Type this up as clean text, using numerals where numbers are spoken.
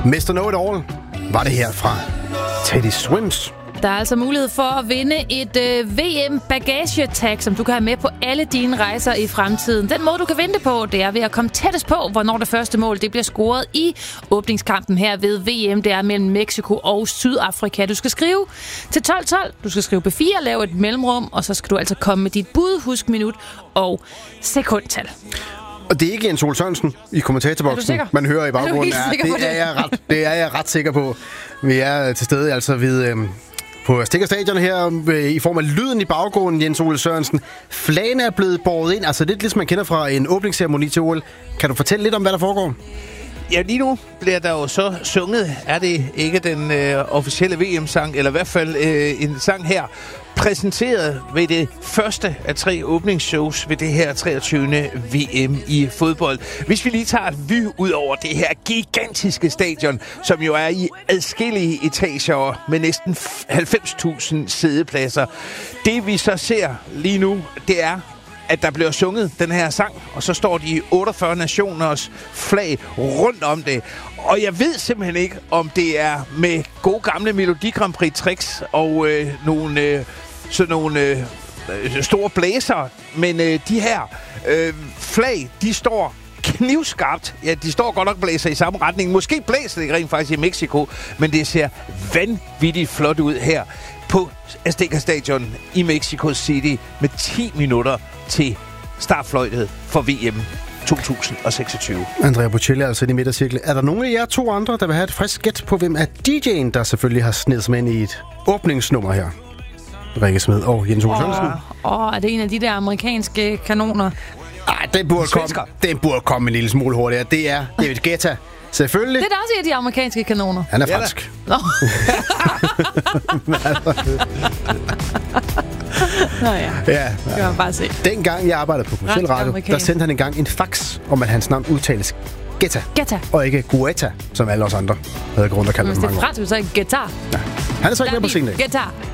Mr. Know-It-All var det her fra Teddy Swims. Der er altså mulighed for at vinde et VM-bagagetag, som du kan have med på alle dine rejser i fremtiden. Den måde, du kan vinde på, det er ved at komme tættest på, hvornår det første mål det bliver scoret i åbningskampen her ved VM. Det er mellem Mexico og Sydafrika. Du skal skrive til 1212, du skal skrive B4, lave et mellemrum, og så skal du altså komme med dit bud, husk minut og sekundtal. Og det er ikke Jens Ole Sørensen i kommentatorboksen, man hører i baggrunden. Det er jeg ret sikker på. Vi er til stede altså ved... På Stikker Stadion her, i form af lyden i baggrunden, Jens Ole Sørensen. Flagene er blevet båret ind, altså lidt ligesom man kender fra en åbningsceremoni til OL. Kan du fortælle lidt om, hvad der foregår? Ja, lige nu bliver der jo så sunget. Er det ikke den officielle VM-sang, eller i hvert fald en sang her, præsenteret ved det første af 3 åbningsshows ved det her 23. VM i fodbold. Hvis vi lige tager et vy ud over det her gigantiske stadion, som jo er i adskillige etager med næsten 90.000 siddepladser. Det vi så ser lige nu, det er, at der bliver sunget den her sang, og så står de 48 nationers flag rundt om det. Og jeg ved simpelthen ikke, om det er med gode gamle Melodi Grand Prix tricks og nogle store blæser, men de her flag, de står knivskarpt. Ja, de står godt nok blæser i samme retning. Måske blæser det rent faktisk i Mexico, men det ser vanvittigt flot ud her på Azteca Stadion i Mexico City med 10 minutter til startfløjtet for VM 2026. Andrea Bocelli er altså i midtercirkel. Er der nogen af jer 2 andre, der vil have et frisk gæt på, hvem er DJ'en, der selvfølgelig har snedet sig ind i et åbningsnummer her? Rikke Smed og Jens Ole Sørensen. Er det en af de der amerikanske kanoner? Nej, den burde komme en lille smule hurtigere. Det er David Guetta. Selvfølgelig. Det er da også en af de amerikanske kanoner. Han er fransk. Nå. Nå ja, det kan man bare se. Dengang jeg arbejdede på kommerciel radio, der sendte han engang en fax om, at hans navn udtales Guetta. Og ikke Guetta, som alle os andre havde grund at kalde ham. Hvis det er fransk, så er det Guetta. Ja. Han er så ikke med på scenen. Guetta.